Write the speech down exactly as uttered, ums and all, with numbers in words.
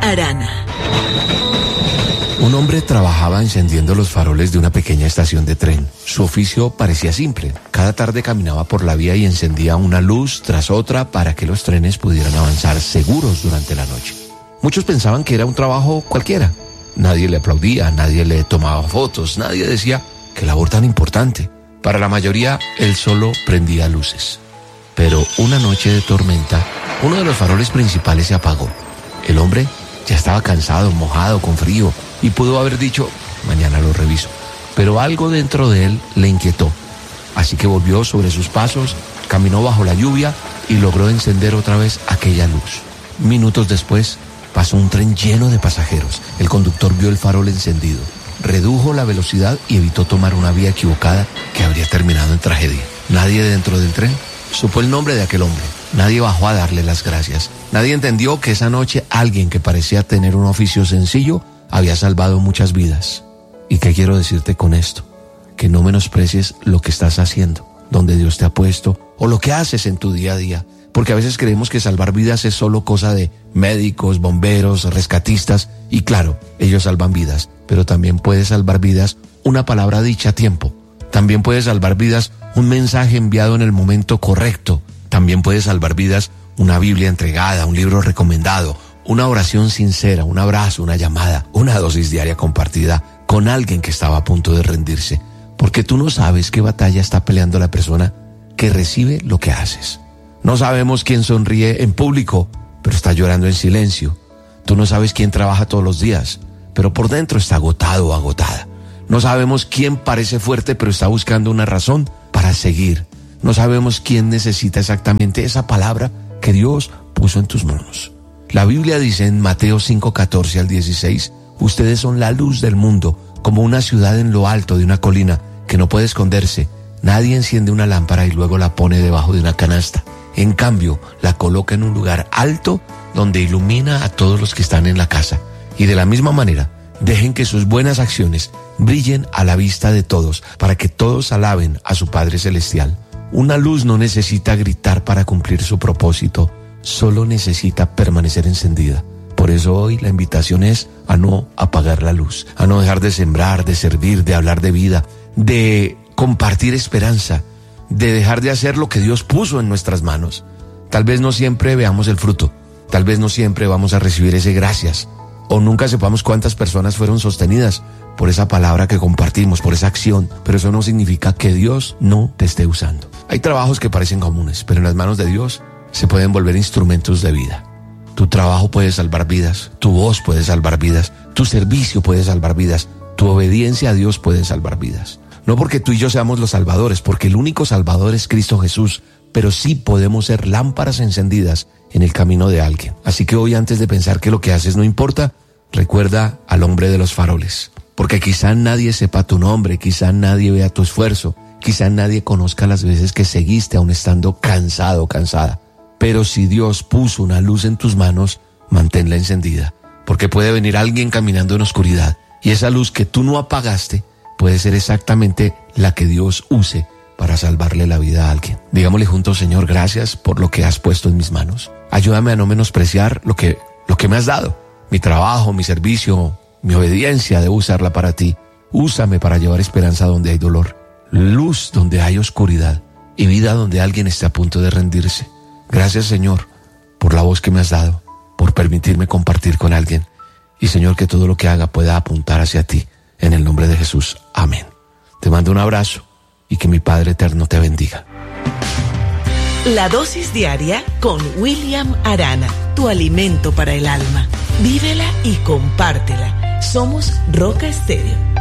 Arana. Un hombre trabajaba encendiendo los faroles de una pequeña estación de tren. Su oficio parecía simple. Cada tarde caminaba por la vía y encendía una luz tras otra para que los trenes pudieran avanzar seguros durante la noche. Muchos pensaban que era un trabajo cualquiera. Nadie le aplaudía, nadie le tomaba fotos, nadie decía qué labor tan importante. Para la mayoría, él solo prendía luces. Pero una noche de tormenta, uno de los faroles principales se apagó. El hombre ya estaba cansado, mojado, con frío, y pudo haber dicho, mañana lo reviso. Pero algo dentro de él le inquietó. Así que volvió sobre sus pasos, caminó bajo la lluvia y logró encender otra vez aquella luz. Minutos después, pasó un tren lleno de pasajeros. El conductor vio el farol encendido, redujo la velocidad y evitó tomar una vía equivocada que habría terminado en tragedia. Nadie dentro del tren supo el nombre de aquel hombre. Nadie bajó a darle las gracias. Nadie entendió que esa noche alguien que parecía tener un oficio sencillo había salvado muchas vidas. ¿Y qué quiero decirte con esto? Que no menosprecies lo que estás haciendo, donde Dios te ha puesto, o lo que haces en tu día a día. Porque a veces creemos que salvar vidas es solo cosa de médicos, bomberos, rescatistas. Y claro, ellos salvan vidas, pero también puede salvar vidas una palabra dicha a tiempo. También puede salvar vidas un mensaje enviado en el momento correcto. También puede salvar vidas una Biblia entregada, un libro recomendado, una oración sincera, un abrazo, una llamada, una dosis diaria compartida con alguien que estaba a punto de rendirse. Porque tú no sabes qué batalla está peleando la persona que recibe lo que haces. No sabemos quién sonríe en público, pero está llorando en silencio. Tú no sabes quién trabaja todos los días, pero por dentro está agotado o agotada. No sabemos quién parece fuerte, pero está buscando una razón para seguir. No sabemos quién necesita exactamente esa palabra que Dios puso en tus manos. La Biblia dice en Mateo cinco, catorce al dieciséis, ustedes son la luz del mundo, como una ciudad en lo alto de una colina que no puede esconderse. Nadie enciende una lámpara y luego la pone debajo de una canasta. En cambio, la coloca en un lugar alto donde ilumina a todos los que están en la casa. Y de la misma manera, dejen que sus buenas acciones brillen a la vista de todos, para que todos alaben a su Padre Celestial. Una luz no necesita gritar para cumplir su propósito, solo necesita permanecer encendida. Por eso hoy la invitación es a no apagar la luz, a no dejar de sembrar, de servir, de hablar de vida, de compartir esperanza, de dejar de hacer lo que Dios puso en nuestras manos. Tal vez no siempre veamos el fruto, tal vez no siempre vamos a recibir ese gracias, o nunca sepamos cuántas personas fueron sostenidas por esa palabra que compartimos, por esa acción, pero eso no significa que Dios no te esté usando. Hay trabajos que parecen comunes, pero en las manos de Dios se pueden volver instrumentos de vida. Tu trabajo puede salvar vidas, tu voz puede salvar vidas, tu servicio puede salvar vidas, tu obediencia a Dios puede salvar vidas. No porque tú y yo seamos los salvadores, porque el único salvador es Cristo Jesús, pero sí podemos ser lámparas encendidas en el camino de alguien. Así que hoy, antes de pensar que lo que haces no importa, recuerda al hombre de los faroles. Porque quizá nadie sepa tu nombre, quizá nadie vea tu esfuerzo, quizá nadie conozca las veces que seguiste aún estando cansado o cansada. Pero si Dios puso una luz en tus manos, manténla encendida. Porque puede venir alguien caminando en oscuridad, y esa luz que tú no apagaste puede ser exactamente la que Dios use para salvarle la vida a alguien. Digámosle juntos: Señor, gracias por lo que has puesto en mis manos. Ayúdame a no menospreciar lo que, lo que me has dado. Mi trabajo, mi servicio, mi obediencia, debo usarla para ti. Úsame para llevar esperanza donde hay dolor, luz donde hay oscuridad y vida donde alguien está a punto de rendirse. Gracias, Señor, por la voz que me has dado, por permitirme compartir con alguien. Y, Señor, que todo lo que haga pueda apuntar hacia ti. En el nombre de Jesús. Amén. Te mando un abrazo y que mi Padre eterno te bendiga. La dosis diaria con William Arana, tu alimento para el alma. Vívela y compártela. Somos Roca Estéreo.